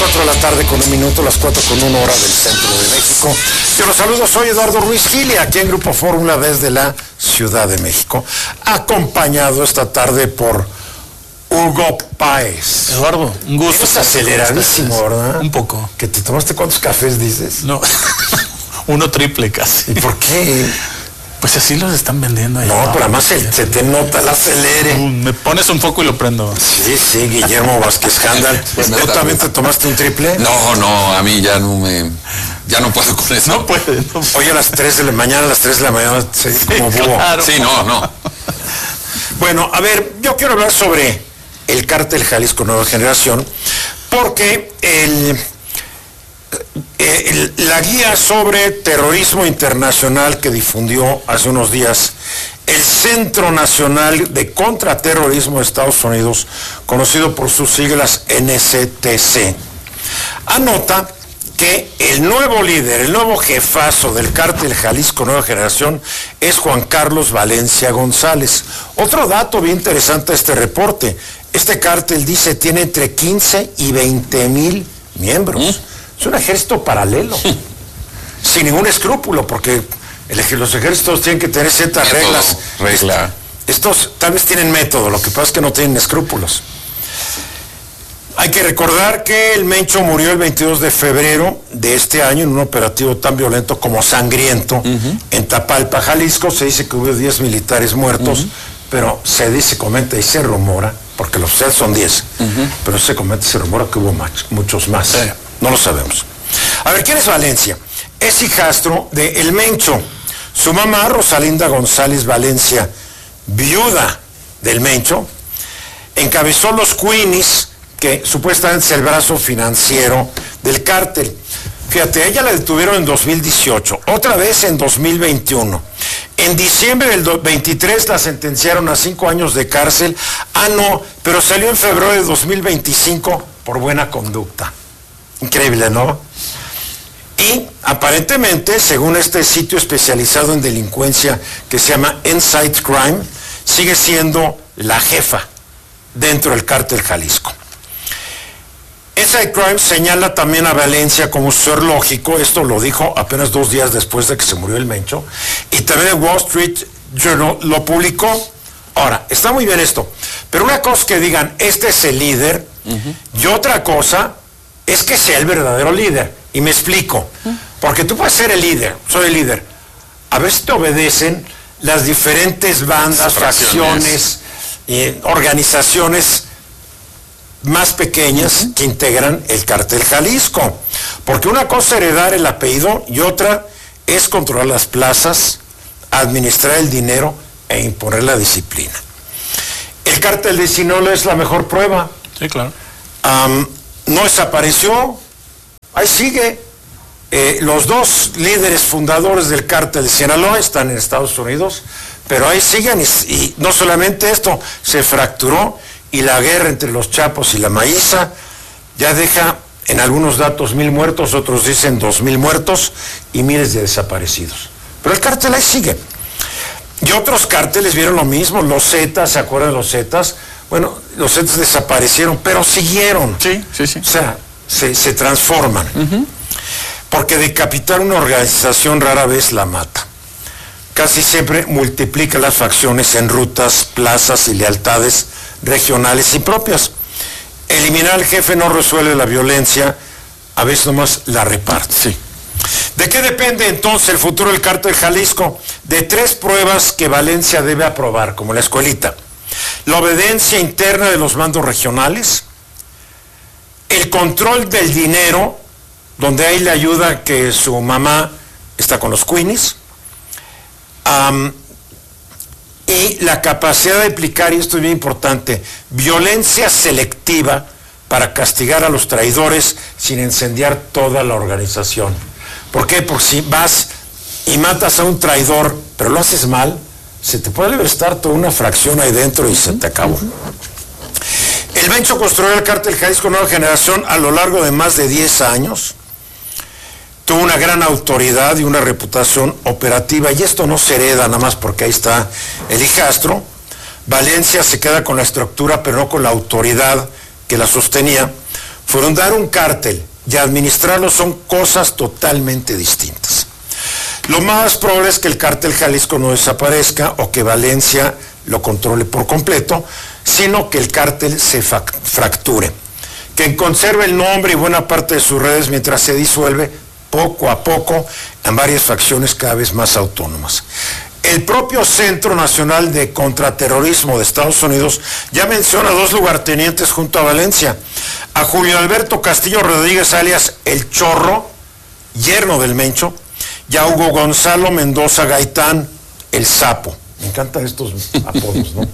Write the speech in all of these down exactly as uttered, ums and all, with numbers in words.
cuatro de la tarde con un minuto, las cuatro con una hora del centro de México. Yo los saludo, soy Eduardo Ruiz Gili, aquí en Grupo Fórmula desde la Ciudad de México, acompañado esta tarde por Hugo Páez. Eduardo, un gusto. Es aceleradísimo, ¿verdad? Un poco. ¿Que te tomaste cuántos cafés, dices? No, uno triple casi. ¿Y por qué? Pues así los están vendiendo ahí. No, no pero además se, se te nota el acelere. Me pones un foco y lo prendo. Sí, sí, Guillermo Vázquez Handal. Pues ¿Tú también te tomaste un triple? No, no, a mí ya no me... Ya no puedo con eso. No puede. No. Hoy a las tres de la mañana, a las tres de la mañana, sí, como búho. Claro. Sí, no, no. Bueno, a ver, yo quiero hablar sobre el Cártel Jalisco Nueva Generación, porque el... El, la guía sobre terrorismo internacional que difundió hace unos días el Centro Nacional de Contraterrorismo de Estados Unidos, conocido por sus siglas N C T C, anota que el nuevo líder, el nuevo jefazo del Cártel Jalisco Nueva Generación es Juan Carlos Valencia González. Otro dato bien interesante de este reporte: este cártel, dice, tiene entre quince y veinte mil miembros. ¿Mm? Es un ejército paralelo, sin ningún escrúpulo, porque el, los ejércitos tienen que tener ciertas método, reglas. Regla. Estos tal vez tienen método, lo que pasa es que no tienen escrúpulos. Hay que recordar que el Mencho murió el veintidós de febrero de este año en un operativo tan violento como sangriento uh-huh. en Tapalpa, Jalisco. Se dice que hubo diez militares muertos, uh-huh. pero se dice, comenta y se rumora, porque los oficiales son diez, uh-huh. pero se comenta y se rumora que hubo más, muchos más. Sí. No lo sabemos. A ver, ¿quién es Valencia? Es hijastro de El Mencho. Su mamá, Rosalinda González Valencia, viuda del Mencho, encabezó los Queenies, que supuestamente es el brazo financiero del cártel. Fíjate, a ella la detuvieron en dos mil dieciocho, otra vez en dos mil veintiuno. En diciembre del veintitrés la sentenciaron a cinco años de cárcel. Ah, no, pero salió en febrero de dos mil veinticinco por buena conducta. Increíble, ¿no? Y aparentemente, según este sitio especializado en delincuencia que se llama Insight Crime, sigue siendo la jefa dentro del Cártel Jalisco. Insight Crime señala también a Valencia como ser lógico, esto lo dijo apenas dos días después de que se murió el Mencho, y también el Wall Street Journal lo publicó. Ahora, está muy bien esto, pero una cosa es que digan, este es el líder, uh-huh. y otra cosa es que sea el verdadero líder. Y me explico. Porque tú puedes ser el líder, soy el líder. A veces te obedecen las diferentes bandas, fracciones, eh, organizaciones más pequeñas uh-huh. que integran el Cártel Jalisco. Porque una cosa es heredar el apellido y otra es controlar las plazas, administrar el dinero e imponer la disciplina. El Cártel de Sinaloa es la mejor prueba. Sí, claro. Um, no desapareció, ahí sigue. Eh, los dos líderes fundadores del Cártel de Sinaloa están en Estados Unidos, pero ahí siguen y, y no solamente esto, se fracturó y la guerra entre los Chapos y la Maíza ya deja en algunos datos mil muertos, otros dicen dos mil muertos y miles de desaparecidos. Pero el cártel ahí sigue. Y otros cárteles vieron lo mismo, los Zetas, ¿se acuerdan de los Zetas? Bueno, los Zetas desaparecieron, pero siguieron. Sí, sí, sí. O sea, se, se transforman. Uh-huh. Porque decapitar una organización rara vez la mata. Casi siempre multiplica las facciones en rutas, plazas y lealtades regionales y propias. Eliminar al jefe no resuelve la violencia, a veces nomás la reparte. Sí. ¿De qué depende entonces el futuro del Cártel Jalisco? De tres pruebas que Valencia debe aprobar, como la escuelita. La obediencia interna de los mandos regionales, el control del dinero, donde ahí le ayuda que su mamá está con los Queenies, um, y la capacidad de aplicar, y esto es bien importante, violencia selectiva para castigar a los traidores sin incendiar toda la organización. ¿Por qué? Porque si vas y matas a un traidor, pero lo haces mal, se te puede libertar toda una fracción ahí dentro y se te acabó. El Mencho construyó el Cártel Jalisco Nueva Generación a lo largo de más de diez años. Tuvo una gran autoridad y una reputación operativa, y esto no se hereda nada más porque ahí está el hijastro. Valencia se queda con la estructura, pero no con la autoridad que la sostenía. Fundar un cártel y administrarlo son cosas totalmente distintas. Lo más probable es que el cártel Jalisco no desaparezca o que Valencia lo controle por completo, sino que el cártel se fracture, que conserve el nombre y buena parte de sus redes mientras se disuelve poco a poco en varias facciones cada vez más autónomas. El propio Centro Nacional de Contraterrorismo de Estados Unidos ya menciona dos lugartenientes junto a Valencia, a Julio Alberto Castillo Rodríguez alias El Chorro, yerno del Mencho, y a Hugo Gonzalo Mendoza Gaitán, El Sapo. Me encantan estos apodos, ¿no?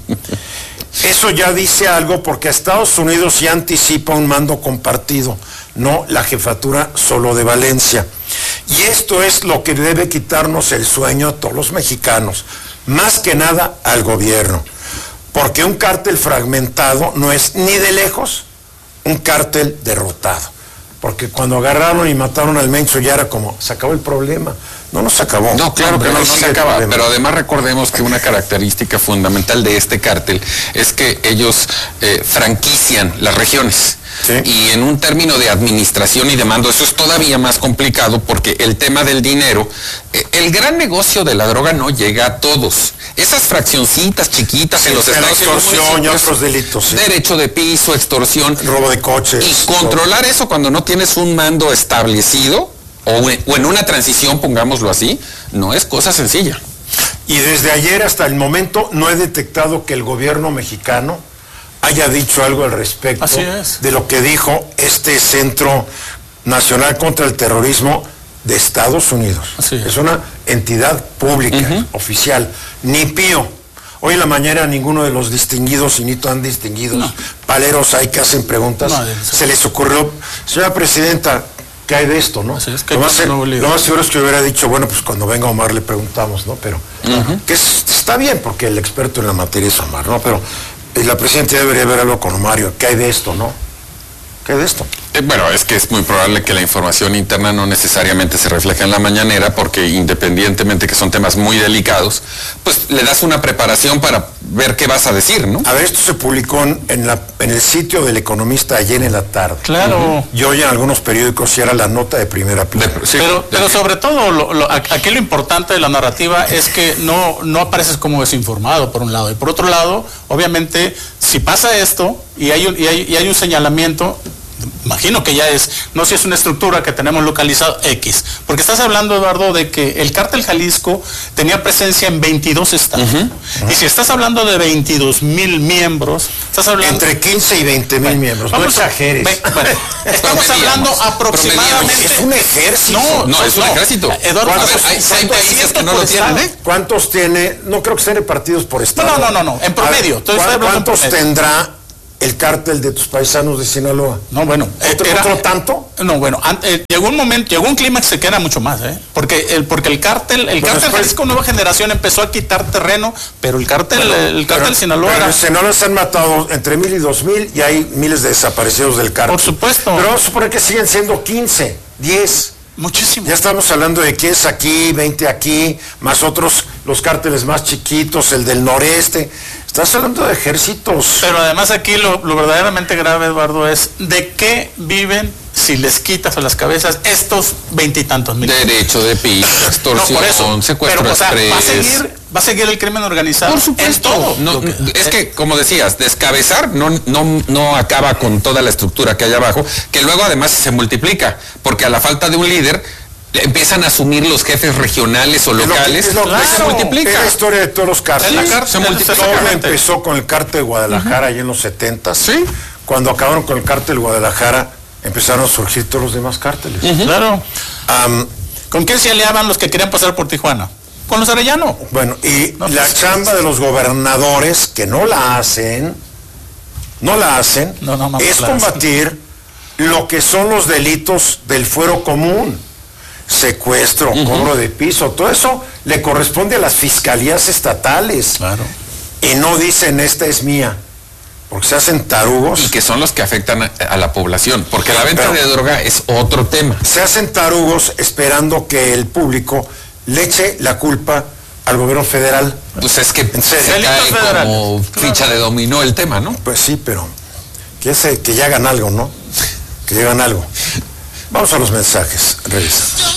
Eso ya dice algo porque a Estados Unidos ya anticipa un mando compartido, no la jefatura solo de Valencia. Y esto es lo que debe quitarnos el sueño a todos los mexicanos, más que nada al gobierno, porque un cártel fragmentado no es ni de lejos un cártel derrotado, porque cuando agarraron y mataron al Mencho ya era como, se acabó el problema. No, no se acabó. No, claro que no, no se acaba, pero además recordemos que una característica fundamental de este cártel es que ellos eh, franquician las regiones. ¿Sí? Y en un término de administración y de mando, eso es todavía más complicado porque el tema del dinero, eh, el gran negocio de la droga no llega a todos. Esas fraccioncitas chiquitas sí, en los Estados Unidos. Extorsión y otros delitos. Sí. Derecho de piso, extorsión. Robo de coches. Y controlar todo eso cuando no tienes un mando establecido, o en, o en una transición, pongámoslo así, no es cosa sencilla. Y desde ayer hasta el momento no he detectado que el gobierno mexicano haya dicho algo al respecto de lo que dijo este Centro Nacional contra el Terrorismo de Estados Unidos. Es. es una entidad pública, uh-huh. oficial, ni pío. Hoy en la mañana ninguno de los distinguidos y ni tan distinguidos no. paleros hay que hacen preguntas, no, se les ocurrió, señora presidenta, ¿qué hay de esto, no? Es que lo, más, no lo más seguro es que hubiera dicho, bueno, pues cuando venga Omar le preguntamos, ¿no? Pero, uh-huh. que es, está bien, porque el experto en la materia es Omar, ¿no? Pero la presidenta debería ver algo con Mario. ¿Qué hay de esto, no? ¿Qué hay de esto? Eh, bueno, es que es muy probable que la información interna no necesariamente se refleje en la mañanera, porque independientemente que son temas muy delicados, pues le das una preparación para ver qué vas a decir, ¿no? A ver, esto se publicó en, la, en el sitio del Economista ayer en la tarde. Claro. Uh-huh. Y hoy en algunos periódicos sí era la nota de primera plana. De, sí, pero, pero sobre todo, lo, lo, aquí lo importante de la narrativa es que no, no apareces como desinformado, por un lado. Y por otro lado, obviamente, si pasa esto y hay un, y hay, y hay un señalamiento, imagino que ya es, no sé si es una estructura que tenemos localizado X, porque estás hablando, Eduardo, de que el cártel Jalisco tenía presencia en veintidós estados, uh-huh, uh-huh. y si estás hablando de veintidós mil miembros, estás hablando... Entre quince y veinte mil miembros, no exageres. Ve, bueno, estamos hablando aproximadamente... Es un ejército. No, no, es un no. ejército. Eduardo, a ver, hay, hay países que no lo tienen, ¿eh? ¿Cuántos tiene? No creo que estén repartidos por estado. No, no, no, no, en promedio. Ver, ¿cuántos en promedio. tendrá el cártel de tus paisanos de Sinaloa? No, bueno. ¿Otro, era, ¿otro tanto? No, bueno, eh, llegó un momento, llegó un clímax que era mucho más, ¿eh? Porque el, porque el cártel, el bueno, cártel después, Jalisco Nueva Generación empezó a quitar terreno, pero el cártel, bueno, el cártel pero, Sinaloa pero era... en Sinaloa se han matado entre mil y dos mil y hay miles de desaparecidos del cártel. Por supuesto. Pero vamos a suponer que siguen siendo quince, diez. Muchísimo. Ya estamos hablando de que es aquí, veinte aquí, más otros, los cárteles más chiquitos, el del noreste. Estás hablando de ejércitos. Pero además aquí lo, lo verdaderamente grave, Eduardo, es de qué viven si les quitas a las cabezas estos veintitantos mil. Derecho de piso, extorsión, no, por eso, secuestro pero, o sea, express. va a seguir, va a seguir el crimen organizado. Por supuesto. En todo. No, que, es que, como decías, descabezar no, no, no acaba con toda la estructura que hay abajo, que luego además se multiplica, porque a la falta de un líder empiezan a asumir los jefes regionales o locales, es lo que, es lo que se multiplica. Es la historia de todos los cárteles. La se multiplica. Todo empezó con el cártel de Guadalajara, uh-huh, allá en los setentas. ¿Sí? Cuando acabaron con el cártel de Guadalajara, empezaron a surgir todos los demás cárteles. Uh-huh. Claro. Um, ¿Con quién se aliaban los que querían pasar por Tijuana? Con los Arellano. Bueno, y no, la pues, chamba de los gobernadores, que no la hacen, no la hacen, no, no, no, es la combatir hacen. lo que son los delitos del fuero común. Secuestro, uh-huh, cobro de piso, todo eso le corresponde a las fiscalías estatales. Claro. Y no dicen, esta es mía, porque se hacen tarugos. Y que son los que afectan a, a la población, porque la venta Pero, de droga es otro tema. Se hacen tarugos esperando que el público le eche la culpa al gobierno federal. Pues es que se cae como ficha claro. de dominó el tema, ¿no? Pues sí, pero que, ese, que ya hagan algo, ¿no? que llevan algo. Vamos a los mensajes, revisamos.